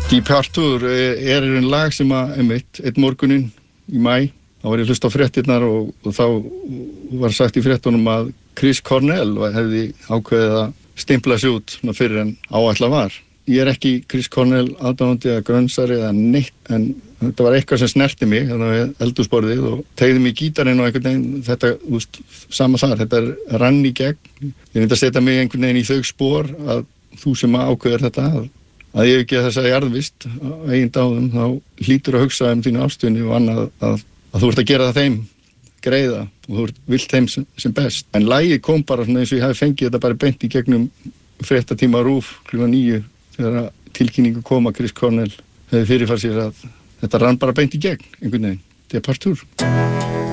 Departure einn lag sem einn morguninn í maí, þá var ég að hlusta á fréttirnar og þá var sagt í fréttunum að Chris Cornell hefði ákveðið að stimpla sig út fyrir en áætlað var. Ég ekki Chris Cornell aðdáandi eða grönsari eða neitt, en þetta var eitthvað sem snerti mig, þannig að eldhúsborðið og teygði mig í gítarinn og einhvern veginn, þetta, sama þar, þetta rann í gegn. Ég reyndi að setja mig einhvern veginn í þau spor að þú sem ákveður þetta, að ég ekki þessa jarðvist á eigin dáðum, þá hlýtur að hugsa þínu ástvini og annað að þú ert að gera það þeim greiða og þú vilt þeim sem best. En lagið kom bara svona eins og ég hafi fengið þetta bara beint í gegnum fréttatíma RÚV klukkan 9 þegar tilkynningu kom að Chris Cornell hefði fyrirfært sér að þetta rann bara beint í gegn einhvern veginn. Departure.